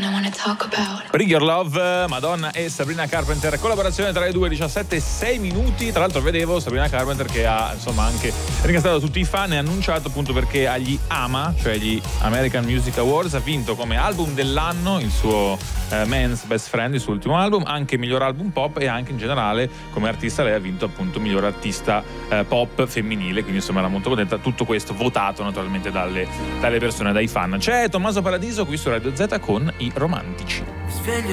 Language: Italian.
Bring Your Love, Madonna e Sabrina Carpenter, collaborazione tra le due, 17:06. Tra l'altro vedevo Sabrina Carpenter che ha insomma anche ringraziato tutti i fan e ha annunciato appunto perché agli AMA, cioè gli American Music Awards, ha vinto come album dell'anno il suo Man's Best Friend, il suo ultimo album, anche miglior album pop, e anche in generale come artista lei ha vinto appunto miglior artista pop femminile, quindi insomma era molto contenta. Tutto questo votato naturalmente dalle persone, dai fan. C'è Tommaso Paradiso qui su Radio Z con I Romantici. Sveglio